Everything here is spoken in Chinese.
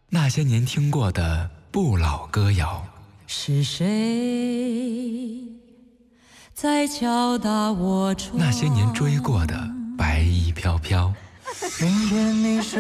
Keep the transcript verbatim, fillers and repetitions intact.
那些年听过的不老歌谣。 是谁在敲打我窗？ 那些年追过的白衣飘飘。 明天你是